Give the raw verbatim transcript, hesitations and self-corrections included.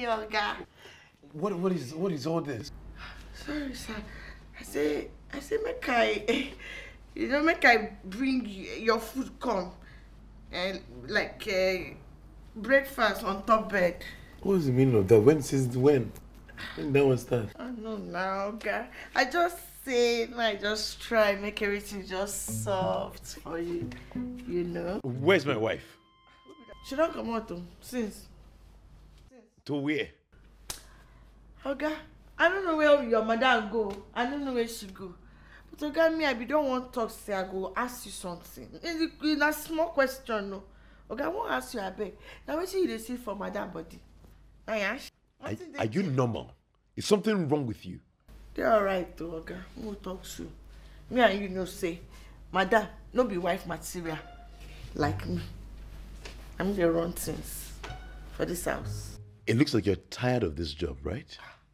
Oga. What what is what is all this? Sorry, sir. I say I say make I you know make I bring your food come and like uh, breakfast on top bed. What is the meaning of that? When since when? When that one start? I know now, Oga. I just say I just try make everything just soft for you, you know. Where's my wife? She don't come out though, since. To where? Oga, I don't know where your mother go. I don't know where she go. But Oga, me, I be don't want to talk, say I go ask you something. In a small question, no. Oga, I won't ask you, I beg. Now, what you dey see for madam body? Ayash? Are, are you normal? Is something wrong with you? They're alright, though, Oga. We'll talk soon. Me and you know, say, madam, no be wife material. Like me. I'm the run things for this house. It looks like you're tired of this job, right?